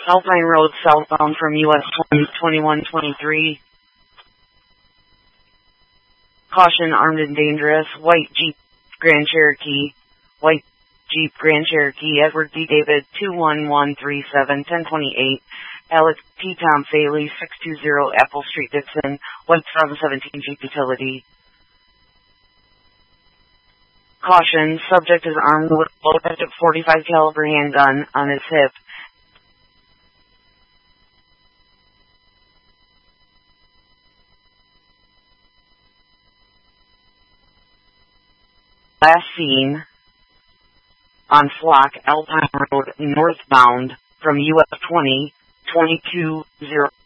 Alpine Road southbound from US 2123. Caution, armed and dangerous. White Jeep Grand Cherokee. White Jeep Grand Cherokee. Edward D. David 21137 1028. Alex T. Tom Faley 620 Apple Street, Dixon. White 2017 Jeep Utility. Caution, subject is armed with a loaded .45 caliber handgun on his hip. Last seen on Flock, Alpine Road, northbound from US 20, 22-0.